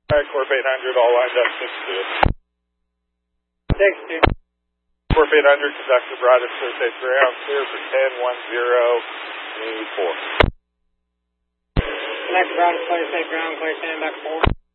Alright, Corp 800, all lined up, 6-2. 6-2. Corp 800, conductor brought us to the ground, clear for 10-10, 4. Connect to Broadus, clear, safe ground, clear, stand back 4.